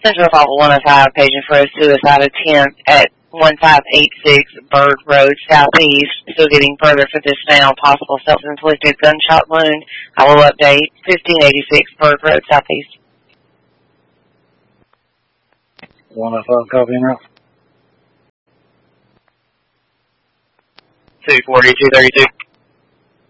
Central Fault 105, paging for a suicide attempt at 1586 Bird Road Southeast. Still getting further for this now. Possible self-inflicted gunshot wound. I will update 1586 Bird Road Southeast. 105, copy and route. 240, 232.